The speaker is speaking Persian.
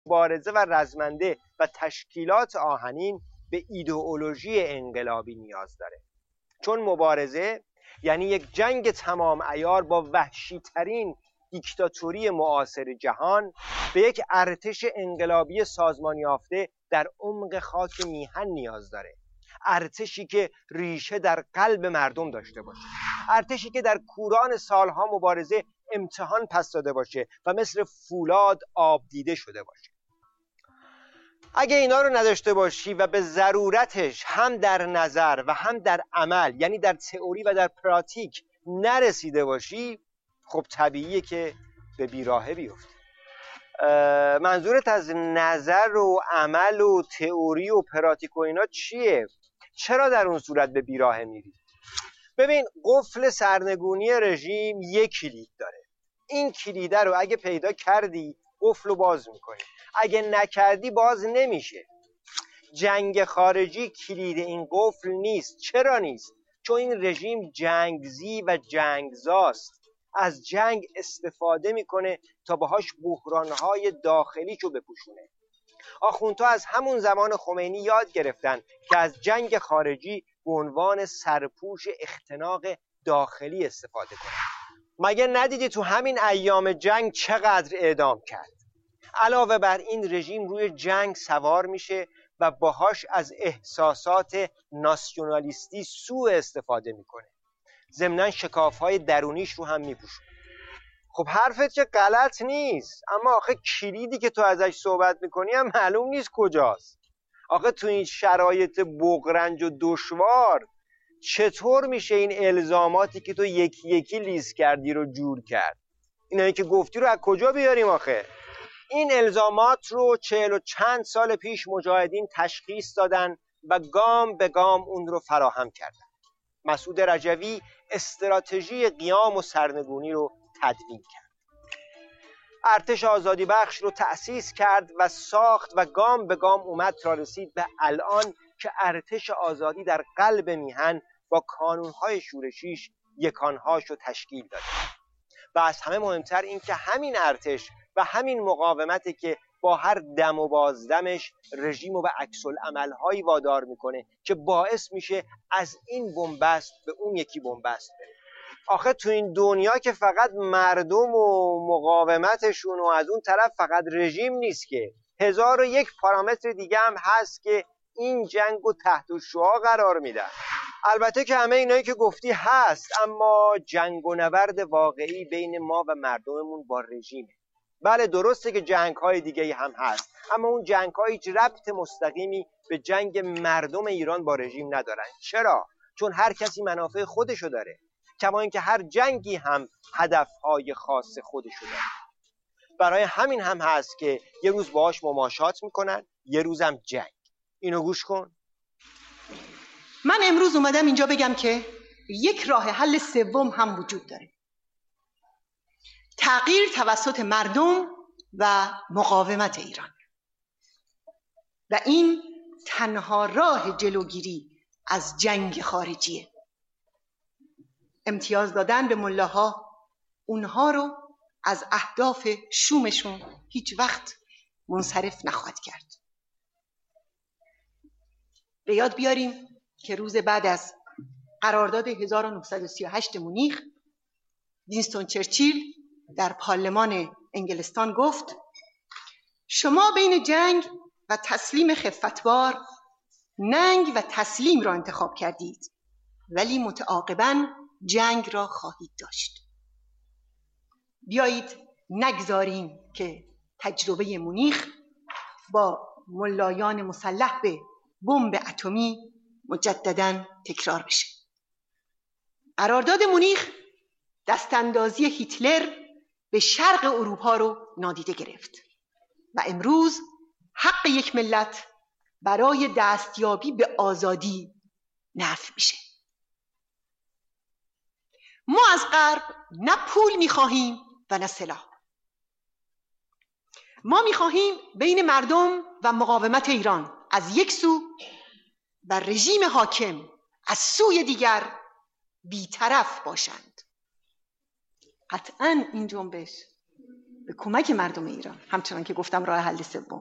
مبارزه و رزمنده و تشکیلات آهنین به ایدئولوژی انقلابی نیاز داره، چون مبارزه یعنی یک جنگ تمام عیار با وحشی‌ترین دیکتاتوری معاصر جهان به یک ارتش انقلابی سازمان یافته در عمق خاک میهن نیاز داره. ارتشی که ریشه در قلب مردم داشته باشه، ارتشی که در کوران سالها مبارزه امتحان پس داده باشه و مثل فولاد آب دیده شده باشه. اگه اینا رو نداشته باشی و به ضرورتش هم در نظر و هم در عمل، یعنی در تئوری و در پراتیک نرسیده باشی، خب طبیعیه که به بیراهه بیفتی. منظورت از نظر و عمل و تئوری و پراتیک و اینا چیه؟ چرا در اون صورت به بیراهه میری؟ ببین، قفل سرنگونی رژیم یک کلید داره. این کلیده رو اگه پیدا کردی قفل رو باز میکنی، اگه نکردی باز نمیشه. جنگ خارجی کلید این قفل نیست. چرا نیست؟ چون این رژیم جنگزی و جنگزاست، از جنگ استفاده میکنه تا باهاش بحرانهای داخلیشو بپوشونه. آخوندها از همون زمان خمینی یاد گرفتن که از جنگ خارجی به عنوان سرپوش اختناق داخلی استفاده کنن. مگه ندیدی تو همین ایام جنگ چقدر اعدام کرد؟ علاوه بر این رژیم روی جنگ سوار میشه و باهاش از احساسات ناسیونالیستی سوء استفاده میکنه. ضمناً شکافهای درونیش رو هم میپوشه. خب حرفت که غلط نیست، اما آخه کلیدی که تو ازش صحبت میکنی هم معلوم نیست کجاست. آخه تو این شرایط بغرنج و دشوار چطور میشه این الزاماتی که تو یکی یکی لیست کردی رو جور کرد؟ اینایی که گفتی رو از کجا بیاریم آخه؟ این الزامات رو 40 و چند سال پیش مجاهدین تشخیص دادن و گام به گام اون رو فراهم کردن. مسعود رجوی استراتژی قیام و سرنگونی رو تدوین کرد. ارتش آزادی بخش رو تأسیس کرد و ساخت و گام به گام اومد تا رسید به الان که ارتش آزادی در قلب میهن با کانونهای شورشیش یکانهاش رو تشکیل داده. و از همه مهمتر این که همین ارتش و همین مقاومتی که با هر دم و بازدمش رژیم رو به عکس‌العمل‌هایی وادار میکنه که باعث میشه از این بنبست به اون یکی بنبست بره. آخه تو این دنیا که فقط مردم و مقاومتشون و از اون طرف فقط رژیم نیست که 1001 پارامتر دیگه هم هست که این جنگو تحت الشعاع قرار میدن. البته که همه اینایی که گفتی هست، اما جنگ و نبرد واقعی بین ما و مردممون با رژیمه. بله درسته که جنگ‌های دیگه هم هست، اما اون جنگ‌ها هیچ ربط مستقیمی به جنگ مردم ایران با رژیم ندارن. چرا؟ چون هر کسی منافع خودشو داره، کما اینکه هر جنگی هم هدف‌های خاص خودشو داره. برای همین هم هست که یه روز باهاش مماشات میکنن، یه روزم جنگ. اینو گوش کن. من امروز اومدم اینجا بگم که یک راه حل سوم هم وجود داره. تغییر توسط مردم و مقاومت ایران، و این تنها راه جلوگیری از جنگ خارجیه. امتیاز دادن به ملاها اونها رو از اهداف شومشون هیچ وقت منصرف نخواهد کرد. به یاد بیاریم که روز بعد از قرارداد 1938 مونیخ، وینستون چرچیل در پارلمان انگلستان گفت شما بین جنگ و تسلیم خفتبار ننگ و تسلیم را انتخاب کردید، ولی متعاقباً جنگ را خواهید داشت. بیایید نگذاریم که تجربه مونیخ با ملایان مسلح به بمب اتمی مجدداً تکرار بشه. قرارداد مونیخ دستاندازی هیتلر به شرق اروپا رو نادیده گرفت و امروز حق یک ملت برای دستیابی به آزادی نفی میشه. ما از غرب نه پول میخواهیم و نه سلاح. ما میخواهیم بین مردم و مقاومت ایران از یک سو و رژیم حاکم از سوی دیگر بیطرف باشند. قطعاً این جنبش به کمک مردم ایران، همچنان که گفتم راه حل سوم